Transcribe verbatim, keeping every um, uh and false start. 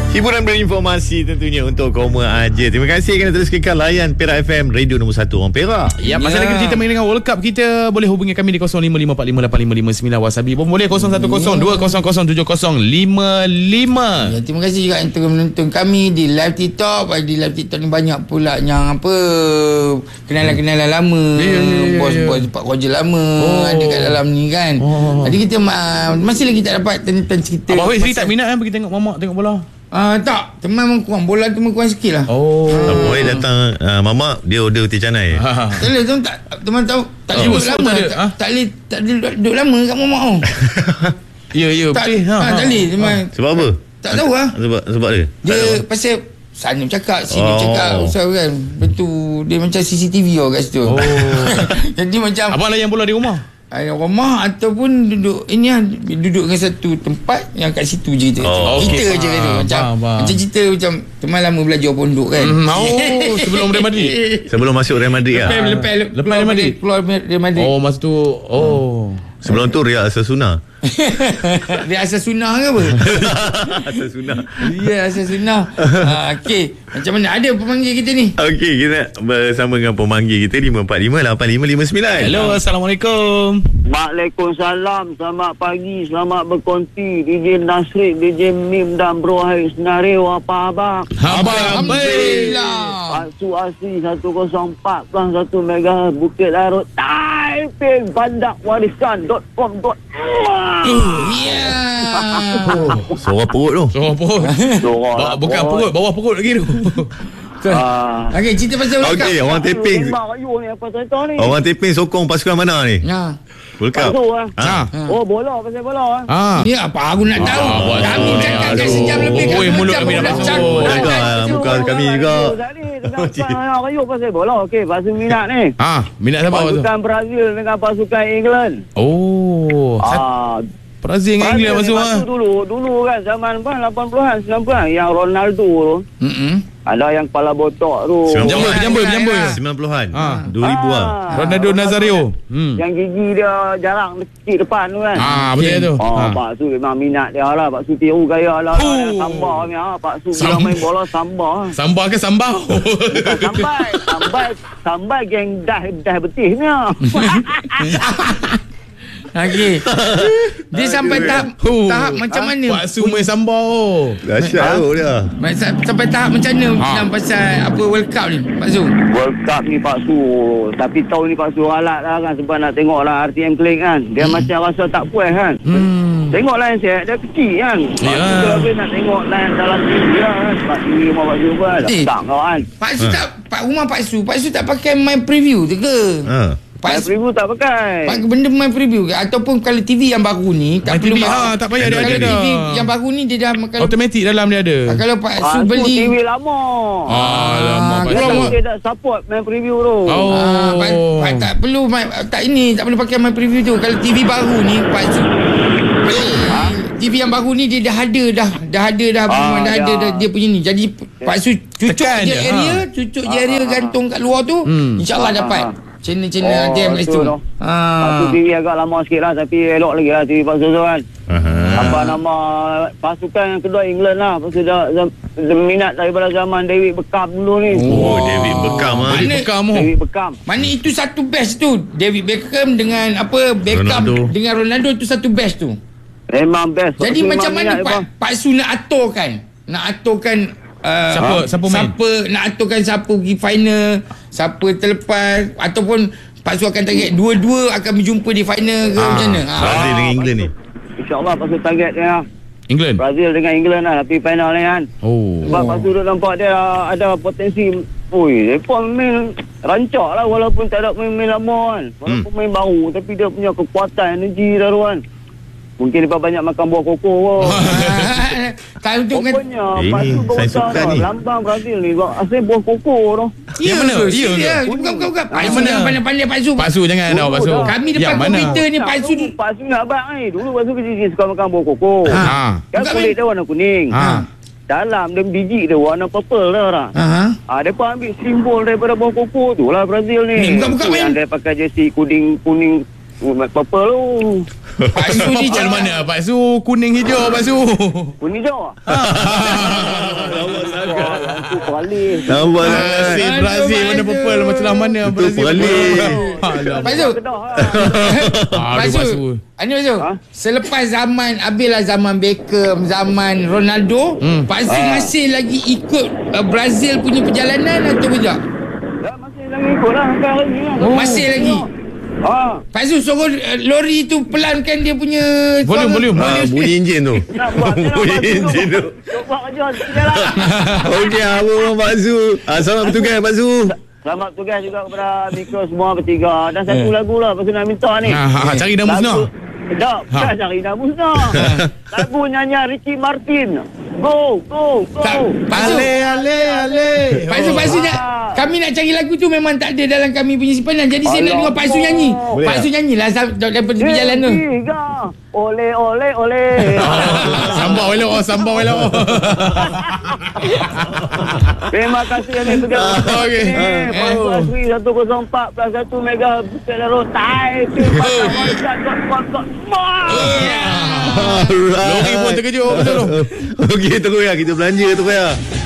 Hiburan berinformasi tentunya untuk kaum aja. Terima kasih kerana terus kekal layan Perak F M, radio nombor satu orang Perak. Ya, pasal lagi kita main dengan World Cup, kita boleh hubungi kami di kosong lima lima empat lima lapan lima lima sembilan. Wasabi pun boleh kosong satu kosong dua kosong kosong tujuh kosong lima lima. Ya, terima kasih juga yang tengah menonton kami di live TikTok. Di live TikTok ni banyak pula yang apa, kenalan-kenalan lama, ya, ya, ya, bos-bos ya. tempat kerja lama Oh. ada kat dalam ni kan. Oh. Jadi kita ma- masih lagi tak dapat tentang cerita. Abang Hafiz sendiri pasal- tak minat kan pergi tengok mamak tengok bola? Ah, tak, teman memang kurang. Bola tu memang kurang sikit lah. Oh. Tak boleh datang uh, Mama, dia order roti canai. Ha. Tak boleh, teman tak, teman tahu tak Oh. boleh duduk lama. Tak ada, Tak, ha? tak boleh tak boleh duduk, duduk lama kat mamak tu. Ya, ya, Tak, betul. ha, tak boleh teman. Sebab apa? Tak tahu lah. Sebab sebab dia. Dia pasal sana cakap, sini Oh. cakap, usah kan. Betul, dia macam C C T V lah kat situ. Oh. Jadi macam Abang layan bola di rumah? ada rumah ataupun duduk ini lah, duduk dengan satu tempat yang kat situ je kita. Oh, kita okey. je kat tu. Faham, Macam, faham, faham. macam cerita macam teman lama belajar pondok kan. Hmm, oh, sebelum Real Madrid. Sebelum masuk Real Madrid Lepas, lah. lepas, Lepas keluar Real Madrid? Keluar Real Madrid. Oh, masa tu. Oh. Sebelum tu Riyad Asasuna. Dia asal sunnah ke apa? Asasuna. Ya, asal sunnah. ha, Okey, macam mana? Ada pemanggil kita ni? Okey, kita bersama dengan pemanggil kita lima empat lima lapan lima lima sembilan. Hello, Assalamualaikum. Waalaikumsalam. Selamat pagi, selamat berkonti D J Nasrid, D J Mim dan Bro Hai Senario. Apa abang? Abang Alhamdulillah. Pak Su Asri seratus empat plus satu megahertz Bukit Larut Taiping Bandak Warisan dot com dot Ya. Suara perut tu. So apa? Ba- bukan perut, bawah perut lagi tu. Ah, Okey, cerita pasal World Cup. Okey, orang taping. Tembak kayu ni apa cerita ni? Orang taping sokong pasukan mana ni? Ha. World Pak Cup. Su ah. Ha. Oh, bola pasal bola ah. Ah. Ni apa aku nak tahu? Ah, buat Kami tu. cakap kat Aduh. sejam lebih Oi, kat mulut jam kami dah dah masuk. cakap. Dah juga muka kami juga. Tengah kayu pasal bola. Okey, pasal minat ni. Ah, minat siapa tu? Pasukan Brazil dengan pasukan England. Oh, Sat- Ah, Brazil dengan England masuk ah. Brazil dulu, dulu kan zaman apa lapan puluhan, sembilan puluhan yang Ronaldo tu. Hmm. Ada yang kepala botok tu. Sembilan Jambul, puluhan. jambul, jambul. sembilan puluhan. Ah. dua ribu lah. Ronaldo Nazario. Hmm. Yang gigi dia jarang kecil depan tu kan. Ah, betul tu. Oh, Ah. Pak Su memang minat dia lah. Pak Su tiru gaya lah. Oh. Samba ni ah. Pak Su bila Samba. main bola samba. Sambal ke sambal? Bukan sambai. Sambai. Sambai geng dah dah betihnya. Okey. Dia sampai tahap Oh. tahap macam mana? Pak Su main sambal. Dahsyat tu dia. Masa- Sampai tahap macam mana Ha. dalam pasal apa World Cup ni, Pak Zu? World Cup ni Pak Su. Tapi tahun ni Pak Su ralat lah kan. Sebab nak tengok lah R T M Kling kan. Dia hmm. macam rasa tak puas kan. Hmm. Tengok lain saya, dia kecil kan. Pak Ya. Su tu habis nak tengok lain dalam T V lah kan. Sebab T V rumah Pak Su pun Eh. tak kawan. Pak Su tak, Pak rumah Pak Su, Pak Su tak pakai my preview tu ke? Ha. Pak Pak Su Preview tak pakai. pakai benda my preview ke? Ataupun kalau T V yang baru ni tak My perlu T V, Pak- ha, tak payah dia kalau ada T V dah. yang baru ni dia dah kalau, Automatik dalam dia ada. kalau Pak Su Ah, tu beli T V lama. Ah, lama Ah, Pak Dia, Su. kalau- tak, dia tak support main preview tu. Oh. Ah, Pak, Pak tak perlu my, tak ini tak perlu pakai my preview tu. Kalau T V baru ni Pak Su beli T V yang baru ni dia dah ada dah dah ada dah Ah, memang dah ya. ada dah, dia punya ni. Jadi Pak Su cucuk Tekan je je, area, ha. cucuk je area gantung kat luar tu. Hmm. InsyaAllah Ah, dapat. ah. Channel-channel Oh, ada yang kat tu situ. tu. Pak Su Ah. T V agak lama sikit lah. Tapi elok lagi lah T V Pak Su tu kan. Aha. Apa nama pasukan yang kedua England lah. Pasal dah, dah, dah minat daripada zaman David Beckham dulu ni. Oh, David Beckham ah. Balik Mana- bekam tu. David Beckham. Mana itu satu batch tu. David Beckham dengan apa Beckham Ronaldo. dengan Ronaldo tu satu batch tu. Memang best. Jadi Pak Su macam memang mana minat Pak, dia, Pak Su nak aturkan? Nak aturkan uh, Siapa siapa main? siapa nak aturkan siapa pergi final, siapa terlepas ataupun Pak Su akan target dua-dua akan berjumpa di final ke Ah. macam mana? Ah. Brazil dengan England ni. InsyaAllah Pak Su target dia. England. Brazil dengan England lah. Tapi final ni kan. Oh. Sebab Pak Su duk nampak dia ada potensi. Oi, mereka main rancak lah walaupun tak ada main-main lama kan. Walaupun main baru tapi dia punya kekuatan energi dah tu kan. Mungkin dia banyak makan buah koko pun. Kalau tu kan Rupanya Eh, Pak ni, Su saya baru suka tahu ni. Lambang Brazil ni asal buah koko tu. Yang mana? ke? Ya ke? Ya, bukan bukan bukan. Pak Yang Su mana? jangan pandai-pandai Pak Su. Pak Su jangan dah Pak Su. Kami depan Yang mana? komputer ni Pak Su. Dulu Pak Su nak abang ni. Dulu Pak Su kecil suka makan buah koko. Ha. Kan Bukan kulit main. dia warna kuning. Ha. Dalam dia biji dia warna purple dah lah. Ha. Ah, dia pun ambil simbol daripada buah koko tu lah Brazil ni. Ni, buka-buka, Tu main. yang dia pakai jersey kuning kuning purple tu. Pak Su ni Macam mana Pak Su? Kuning hijau Pak Su. Kuning hijau. Ha. Peralih. Nampak sangat. Brazil, Brazil warna purple macam lah mana Itu Brazil. peralih. Alamak. Lepas tu Kedah. Aduh, Lepas tu basuh. Ani Lepas tu Ha? Selepas zaman Habislah zaman Beckham, zaman Ronaldo, Hmm. Pak Zul masih lagi ikut uh, Brazil punya perjalanan atau tidak? Dah masih lagi ikut lah sampai hari ni. Oh, masih lagi. Ha. Pak Zul suruh uh, lori tu pelankan dia punya Volume, suara. volume. Ah, bunyi enjin tu. Nak buat nak Bunyi buat enjin tu. Nak buat kerja sekejap lah. Okey, apa Pak Zu? Ah, selamat bertugas Pak Zu. Selamat tugas juga kepada Miko semua bertiga. Dan satu Eh. lagu lah Pasal nak minta ni. Ha, ha, ha, cari dah musnah. Tak, Ha. ha. cari dah musnah. Lagu nyanyian Ricky Martin. Go, go, go. Tak, Pak Zul Ale, ale, ale. Pak Zul, Pak Zul nak, Ah. kami nak cari lagu tu memang tak ada dalam kami punya simpanan. Jadi saya nak Alamak. dengar Pak Zul nyanyi. Boleh Pak tak? Zul nyanyilah sa- daripada tepi jalan tu. Tiga. Ole, ole, ole. Sambal elok, oh, sambal elok. Terima kasih yang bertugas. Okey. Pasu Asri seratus empat plus satu mega Pelero Tai. Alright. Lori pun terkejut, betul tu. Okey, terus ya. Kita belanja terus ya.